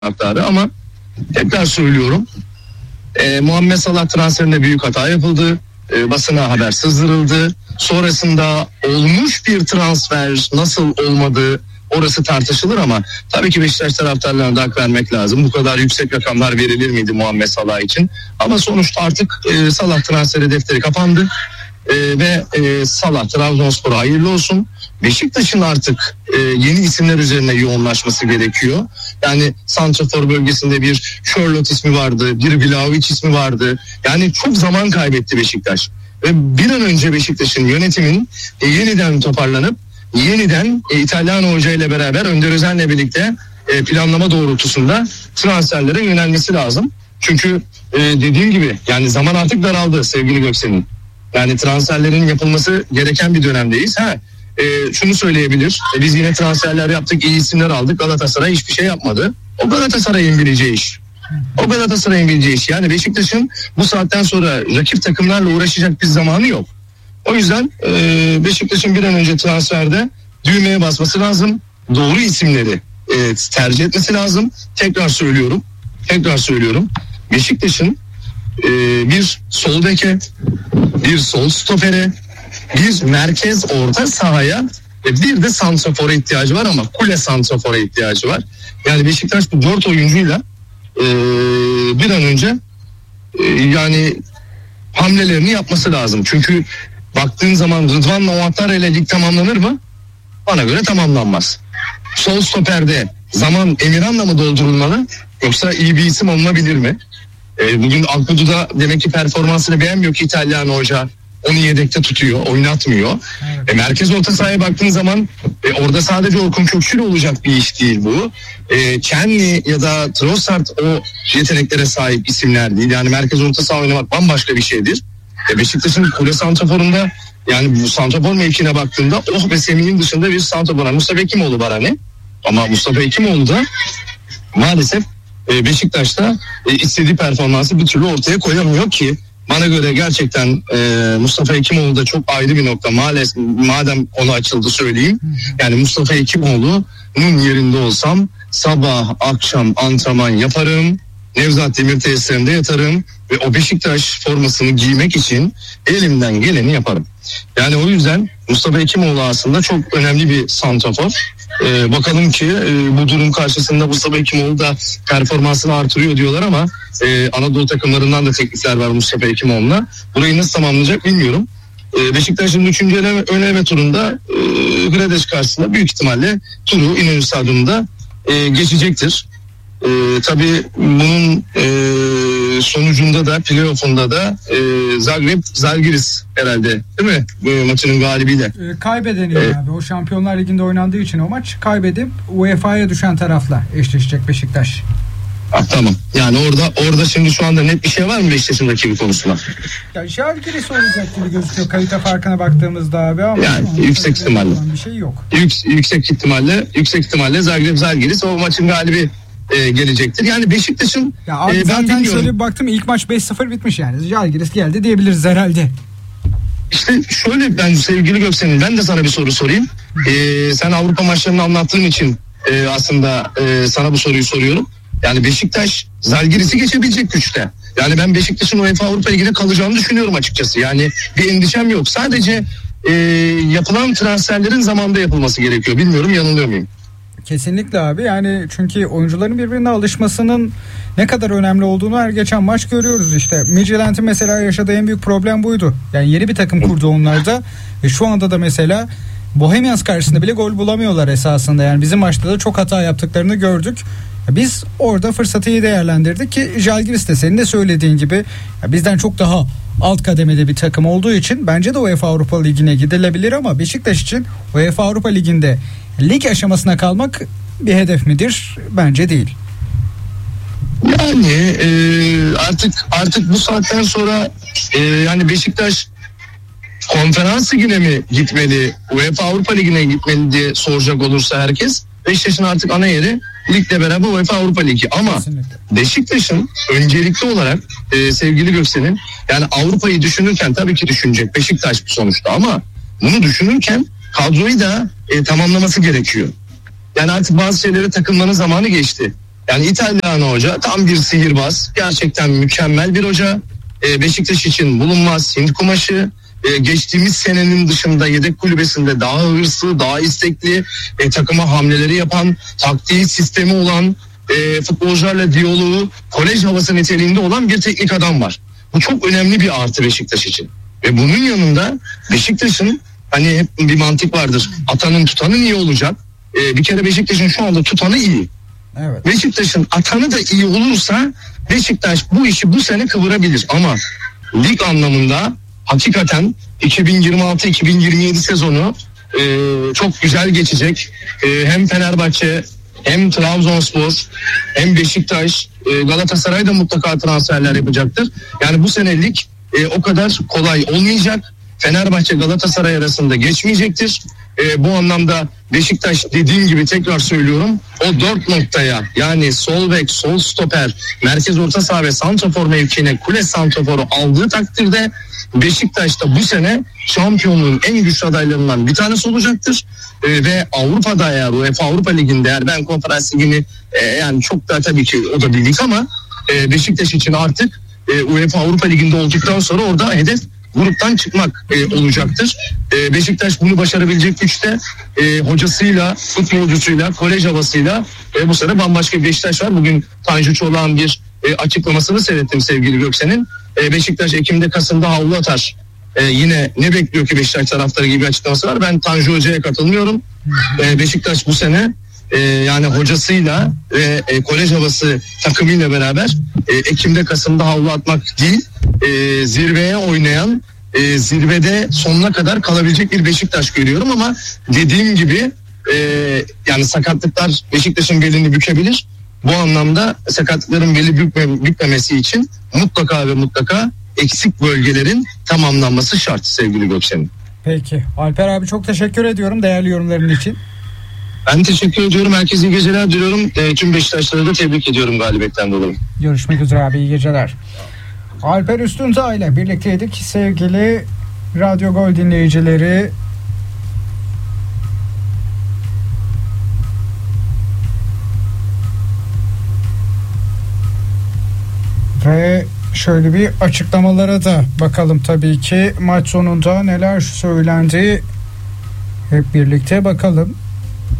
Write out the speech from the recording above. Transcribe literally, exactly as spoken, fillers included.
taraftarı ama tekrar söylüyorum. E, Muhammed Salah transferinde büyük hata yapıldı. E, basına haber sızdırıldı. Sonrasında olmuş bir transfer nasıl olmadı orası tartışılır ama tabii ki Beşiktaş taraftarlarına da hak vermek lazım. Bu kadar yüksek rakamlar verilir miydi Muhammed Salah için? Ama sonuçta artık e, Salah transferi defteri kapandı. E, ve e, Salah Trabzonspor'a hayırlı olsun. Beşiktaş'ın artık e, yeni isimler üzerine yoğunlaşması gerekiyor. Yani santrafor bölgesinde bir Charlotte ismi vardı, bir Vlahovic ismi vardı. Yani çok zaman kaybetti Beşiktaş. Ve bir an önce Beşiktaş'ın yönetimin e, yeniden toparlanıp yeniden e, İtalyan Hoca ile beraber Önder Özen'le birlikte e, planlama doğrultusunda transferlere yönelmesi lazım. Çünkü e, dediğim gibi yani zaman artık daraldı sevgili Göksel'in. Yani transferlerin yapılması gereken bir dönemdeyiz. Ha, e, şunu söyleyebilir. E, biz yine transferler yaptık, iyi isimler aldık. Galatasaray hiçbir şey yapmadı. O Galatasaray'ın bileceği iş. O Galatasaray'ın bileceği iş. Yani Beşiktaş'ın bu saatten sonra rakip takımlarla uğraşacak bir zamanı yok. O yüzden e, Beşiktaş'ın bir an önce transferde düğmeye basması lazım. Doğru isimleri e, tercih etmesi lazım. Tekrar söylüyorum. Tekrar söylüyorum. Beşiktaş'ın e, bir sol beke, bir sol stopere, bir merkez orta sahaya ve bir de santrafora ihtiyacı var ama kule santrafora ihtiyacı var. Yani Beşiktaş bu dört oyuncuyla e, bir an önce e, yani hamlelerini yapması lazım. Çünkü baktığın zaman Rıdvan'la Ouattara ile lig tamamlanır mı? Bana göre tamamlanmaz. Sol stoperde zaman Emirhan'la mı doldurulmalı yoksa iyi bir isim alınabilir mi? E, bugün Akbudu'da demek ki performansını beğenmiyor ki İtalyan Hoca. Onu yedekte tutuyor, oynatmıyor. Evet. E, merkez orta sahaya baktığın zaman e, orada sadece Orkun Kökçü'yle olacak bir iş değil bu. E, Kenny ya da Trossard o yeteneklere sahip isimler değil. Yani merkez orta saha oynamak bambaşka bir şeydir. E, Beşiktaş'ın kule santraforunda yani bu santrafor mevkine baktığında Oh ve Semih'in dışında bir santrafor. Mustafa Hekimoğlu var hani. Ama Mustafa Hekimoğlu da maalesef e, Beşiktaş'ta e, istediği performansı bir türlü ortaya koyamıyor ki. Bana göre gerçekten e, Mustafa Hekimoğlu da çok ayrı bir nokta. Maalesef madem onu açıldı söyleyeyim. Yani Mustafa Hekimoğlu'nun yerinde olsam sabah akşam antrenman yaparım. Nevzat Demir tesislerinde yatarım ve o Beşiktaş formasını giymek için elimden geleni yaparım. Yani o yüzden Mustafa Hekimoğlu aslında çok önemli bir santrafor. Ee, bakalım ki e, bu durum karşısında Mustafa Hekimoğlu da performansını artırıyor diyorlar ama e, Anadolu takımlarından da teklifler var Mustafa Hekimoğlu'na. Burayı nasıl tamamlayacak bilmiyorum. E, Beşiktaş'ın üçüncü eleme, ön eleme turunda e, Gredes karşısında büyük ihtimalle turu İnönü Stadyumu'nda e, geçecektir. E, tabii bunun e, sonucunda da playoff'unda da e, Zagreb Zalgiris herhalde değil mi bu maçının galibiyle? E, kaybedeni ee, abi o Şampiyonlar Ligi'nde oynandığı için o maç kaybedip U E F A'ya düşen tarafla eşleşecek Beşiktaş. Ah, tamam. Yani orada orada şimdi şu anda net bir şey var mı Beşiktaş'ın rakibi konusunda? Ya Zalgiris olacak gibi gözüküyor kalite farkına baktığımızda abi ama yani yüksek ihtimalle bir şey yok. Yük, yüksek ihtimalle yüksek ihtimalle Zagreb Zalgiris o maçın galibi e, gelecektir. Yani Beşiktaş'ın ya abi e, zaten ben şöyle bir baktım ilk maç beş sıfır bitmiş yani. Zalgiris geldi diyebiliriz herhalde. İşte şöyle ben sevgili Göksel'in ben de sana bir soru sorayım. Ee, sen Avrupa maçlarını anlattığın için e, aslında e, sana bu soruyu soruyorum. Yani Beşiktaş Zalgiris'i geçebilecek güçte. Yani ben Beşiktaş'ın UEFA Avrupa Ligi'ne kalacağını düşünüyorum açıkçası. Yani bir endişem yok. Sadece e, yapılan transferlerin zamanda yapılması gerekiyor. Bilmiyorum yanılıyor muyum? Kesinlikle abi yani çünkü oyuncuların birbirine alışmasının ne kadar önemli olduğunu her geçen maç görüyoruz işte. Midtjylland'ın mesela yaşadığı en büyük problem buydu. Yani yeni bir takım kurdu onlar da ve şu anda da mesela Bohemians karşısında bile gol bulamıyorlar esasında. Yani bizim maçta da çok hata yaptıklarını gördük. Biz orada fırsatı iyi değerlendirdik ki Zalgiris de senin de söylediğin gibi bizden çok daha alt kademede bir takım olduğu için bence de UEFA Avrupa Ligi'ne gidilebilir ama Beşiktaş için UEFA Avrupa Ligi'nde lig aşamasına kalmak bir hedef midir? Bence değil. Yani e, artık artık bu saatten sonra e, yani Beşiktaş konferans ligine mi gitmeli, UEFA Avrupa Ligi'ne gitmeli diye soracak olursa herkes Beşiktaş'ın artık ana yeri ligle beraber UEFA Avrupa Ligi ama kesinlikle. Beşiktaş'ın öncelikli olarak e, sevgili Göksel'in yani Avrupa'yı düşünürken tabii ki düşünecek Beşiktaş sonuçta ama bunu düşünürken kadroyu da e, tamamlaması gerekiyor. Yani artık bazı şeylere takılmanın zamanı geçti. Yani İtalyan hoca tam bir sihirbaz. Gerçekten mükemmel bir hoca. Ee, Beşiktaş için bulunmaz Hint kumaşı. Ee, geçtiğimiz senenin dışında yedek kulübesinde daha hırslı, daha istekli, e, takıma hamleleri yapan, taktiği, sistemi olan, e, futbolcularla diyaloğu, kolej havası niteliğinde olan bir teknik adam var. Bu çok önemli bir artı Beşiktaş için. Ve bunun yanında Beşiktaş'ın hani hep bir mantık vardır. Atanın tutanı iyi olacak. Ee, bir kere Beşiktaş'ın şu anda tutanı iyi. Evet. Beşiktaş'ın atanı da iyi olursa Beşiktaş bu işi bu sene kıvırabilir. Ama lig anlamında hakikaten iki bin yirmi altı iki bin yirmi yedi sezonu e, çok güzel geçecek. E, hem Fenerbahçe hem Trabzonspor hem Beşiktaş, e, Galatasaray da mutlaka transferler yapacaktır. Yani bu sene lig e, o kadar kolay olmayacak. Fenerbahçe Galatasaray arasında geçmeyecektir. E, bu anlamda Beşiktaş, dediğim gibi tekrar söylüyorum, o dört noktaya, yani sol bek, sol stoper, merkez orta saha ve santrafor mevkine kule santraforu aldığı takdirde Beşiktaş da bu sene şampiyonluğun en güçlü adaylarından bir tanesi olacaktır. E, ve Avrupa'da, eğer UEFA Avrupa Ligi'nde, eğer ben Konferans Ligi'ni e, yani çok da tabii ki o da bildik ama e, Beşiktaş için artık e, UEFA Avrupa Ligi'nde olduktan sonra orada hedef gruptan çıkmak e, olacaktır. E, Beşiktaş bunu başarabilecek güçte, e, hocasıyla, futbolcusuyla, kolej havasıyla e, bu sene bambaşka bir Beşiktaş var. Bugün Tanju Çolak'ın bir e, açıklamasını seyrettim sevgili Göksen'in. E, Beşiktaş Ekim'de, Kasım'da havlu atar. E, yine ne bekliyor ki Beşiktaş taraftarı gibi bir açıklaması var. Ben Tanju Hoca'ya katılmıyorum. E, Beşiktaş bu sene e, yani hocasıyla ve e, kolej havası takımıyla beraber e, Ekim'de, Kasım'da havlu atmak değil, e, zirveye oynayan, e, zirvede sonuna kadar kalabilecek bir Beşiktaş görüyorum. Ama dediğim gibi e, yani sakatlıklar Beşiktaş'ın belini bükebilir. Bu anlamda sakatlıkların beli bükme, bükmemesi için mutlaka ve mutlaka eksik bölgelerin tamamlanması şart sevgili Göksen'in. Peki. Alper abi, çok teşekkür ediyorum değerli yorumların için. Ben teşekkür ediyorum. Herkese iyi geceler diliyorum. E, tüm Beşiktaşları da tebrik ediyorum galibiyetten dolayı. Görüşmek üzere abi, iyi geceler. Alper Üstündağ ile birlikteydik sevgili Radyo Gol dinleyicileri. Ve şöyle bir açıklamalara da bakalım tabii ki. Maç sonunda neler söylendi hep birlikte bakalım.